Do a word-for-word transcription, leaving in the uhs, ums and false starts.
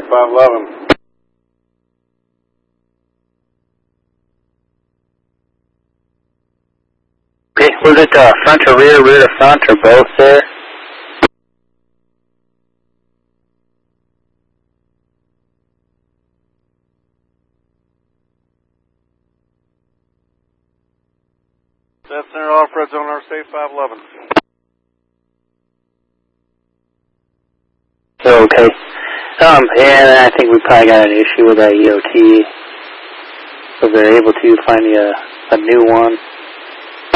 five eleven. Okay, was it uh, front to rear, rear to front, or both there? That's Center off-road zone R C five eleven. Okay. Um, and I think we probably got an issue with that E O T. So they're able to find me a, a new one.